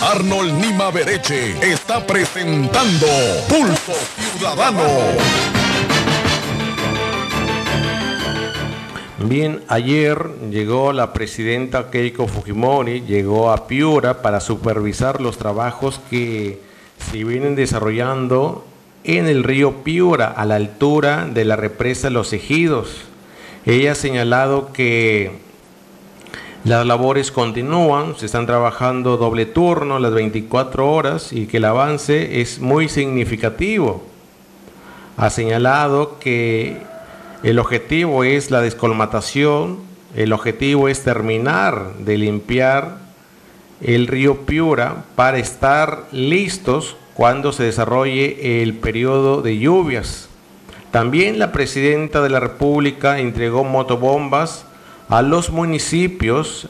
Arnold Nima Bereche está presentando Pulso Ciudadano. Bien, ayer llegó la presidenta Keiko Fujimori, llegó a Piura para supervisar los trabajos que se vienen desarrollando en el río Piura, a la altura de la represa Los Ejidos. Ella ha señalado que las labores continúan, se están trabajando doble turno las 24 horas y que el avance es muy significativo. Ha señalado que el objetivo es la descolmatación, el objetivo es terminar de limpiar el río Piura para estar listos cuando se desarrolle el periodo de lluvias. También la presidenta de la República entregó motobombas a los municipios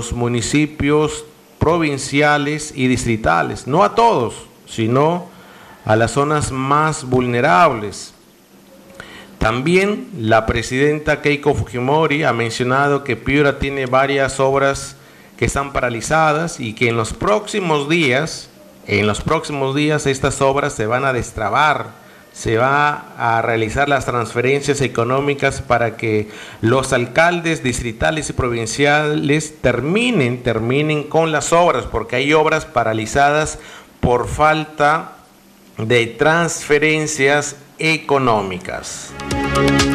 provinciales y distritales, no a todos, sino a las zonas más vulnerables. También la presidenta Keiko Fujimori ha mencionado que Piura tiene varias obras que están paralizadas y que en los próximos días estas obras se van a destrabar, se va a realizar las transferencias económicas para que los alcaldes distritales y provinciales terminen con las obras, porque hay obras paralizadas por falta de transferencias económicas.